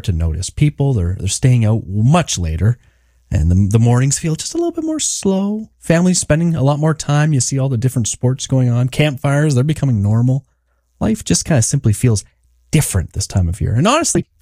to notice. People, they're staying out much later, and the mornings feel just a little bit more slow. Families spending a lot more time. You see all the different sports going on. Campfires, they're becoming normal. Life just kind of simply feels different this time of year. And honestly,